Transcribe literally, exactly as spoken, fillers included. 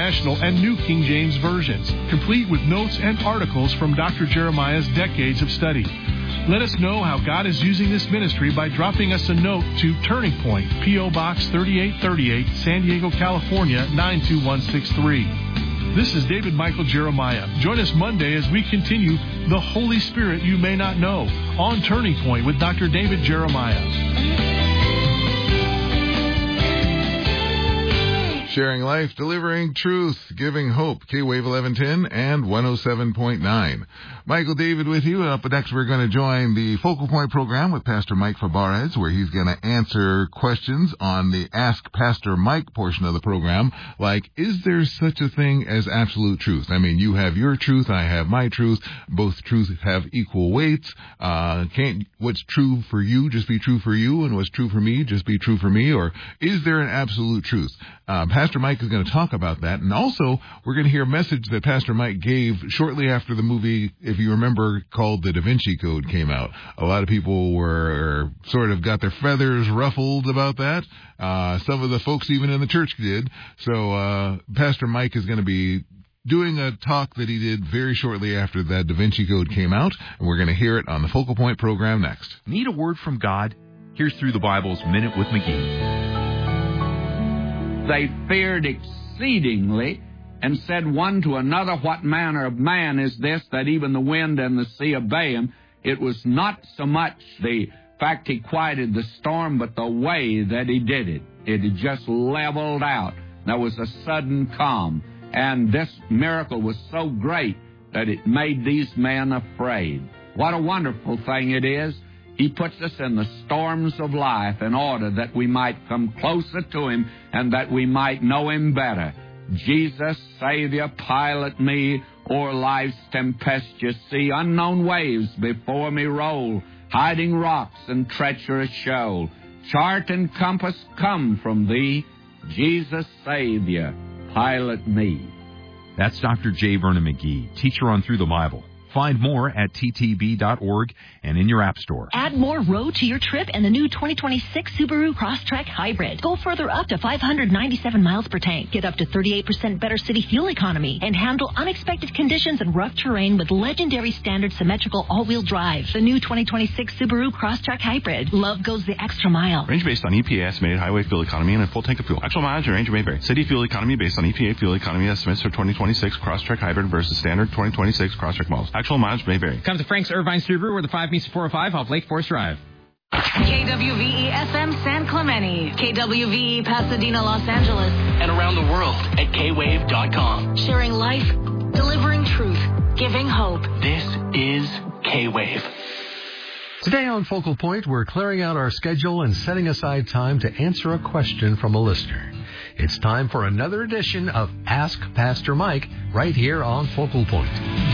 International and New King James versions, complete with notes and articles from Doctor Jeremiah's decades of study. Let us know how God is using this ministry by dropping us a note to Turning Point, P O. Box thirty-eight thirty-eight, San Diego, California, nine two one six three. This is David Michael Jeremiah. Join us Monday as we continue The Holy Spirit You May Not Know on Turning Point with Doctor David Jeremiah. Sharing life, delivering truth, giving hope. K-Wave eleven ten and one oh seven point nine. Michael David with you. Up next, we're going to join the Focal Point program with Pastor Mike Fabarez, where he's going to answer questions on the Ask Pastor Mike portion of the program, like, is there such a thing as absolute truth? I mean, you have your truth, I have my truth. Both truths have equal weights. Uh, can't what's true for you just be true for you, and what's true for me just be true for me? Or is there an absolute truth? Uh, Pastor Mike is going to talk about that. And also, we're going to hear a message that Pastor Mike gave shortly after the movie, if you remember, called The Da Vinci Code came out. A lot of people were sort of got their feathers ruffled about that. Uh, some of the folks even in the church did. So uh, Pastor Mike is going to be doing a talk that he did very shortly after that Da Vinci Code came out, and we're going to hear it on the Focal Point program next. Need a word from God? Here's Through the Bible's Minute with McGee. They feared exceedingly and said one to another, what manner of man is this that even the wind and the sea obey him? It was not so much the fact he quieted the storm, but the way that he did it. It had just leveled out. There was a sudden calm. And this miracle was so great that it made these men afraid. What a wonderful thing it is. He puts us in the storms of life in order that we might come closer to Him and that we might know Him better. Jesus, Savior, pilot me o'er life's tempestuous sea. Unknown waves before me roll, hiding rocks and treacherous shoal. Chart and compass come from Thee. Jesus, Savior, pilot me. That's Doctor J. Vernon McGee, teacher on Through the Bible. Find more at T T B dot org and in your app store. Add more road to your trip in the new twenty twenty-six Subaru Crosstrek Hybrid. Go further up to five hundred ninety-seven miles per tank. Get up to thirty-eight percent better city fuel economy and handle unexpected conditions and rough terrain with legendary standard symmetrical all-wheel drive. The new twenty twenty-six Subaru Crosstrek Hybrid. Love goes the extra mile. Range based on E P A estimated highway fuel economy and a full tank of fuel. Actual mileage and range may vary. City fuel economy based on E P A fuel economy estimates for twenty twenty-six Crosstrek Hybrid versus standard twenty twenty-six Crosstrek models. Actual mileage may vary. Come to Frank's Irvine Subaru, where the five meets the four oh five off Lake Forest Drive. K W V E F M San Clemente, K W V E Pasadena, Los Angeles, and around the world at K wave dot com. Sharing life, delivering truth, giving hope. This is K-Wave. Today on Focal Point, we're clearing out our schedule and setting aside time to answer a question from a listener. It's time for another edition of Ask Pastor Mike right here on Focal Point.